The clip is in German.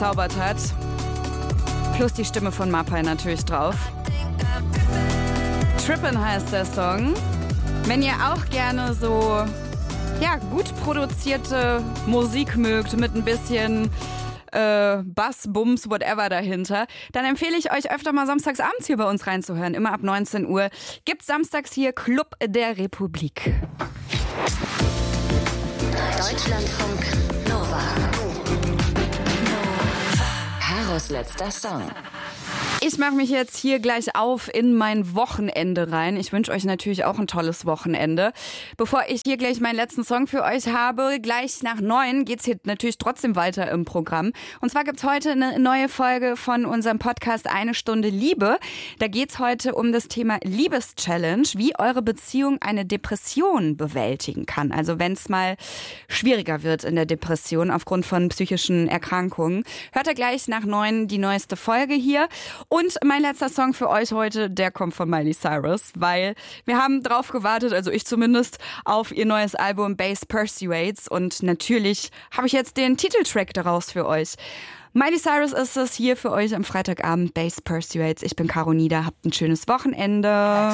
zaubert hat. Plus die Stimme von Mapai natürlich drauf. Trippin' heißt der Song. Wenn ihr auch gerne so gut produzierte Musik mögt mit ein bisschen Bass, Bums, whatever dahinter, dann empfehle ich euch öfter mal samstags abends hier bei uns reinzuhören. Immer ab 19 Uhr gibt's samstags hier Club der Republik. Deutschlandfunk Nova. Karos letzter Song. Ich mache mich jetzt hier gleich auf in mein Wochenende rein. Ich wünsche euch natürlich auch ein tolles Wochenende. Bevor ich hier gleich meinen letzten Song für euch habe, gleich nach 9 geht's hier natürlich trotzdem weiter im Programm. Und zwar gibt's heute eine neue Folge von unserem Podcast Eine Stunde Liebe. Da geht's heute um das Thema Liebeschallenge, wie eure Beziehung eine Depression bewältigen kann. Also wenn es mal schwieriger wird in der Depression aufgrund von psychischen Erkrankungen. Hört ihr gleich nach 9 die neueste Folge hier. Und mein letzter Song für euch heute, der kommt von Miley Cyrus, weil wir haben drauf gewartet, also ich zumindest, auf ihr neues Album Bass Persuades. Und natürlich habe ich jetzt den Titeltrack daraus für euch. Miley Cyrus ist es hier für euch am Freitagabend, Bass Persuades. Ich bin Caro Nieder, habt ein schönes Wochenende.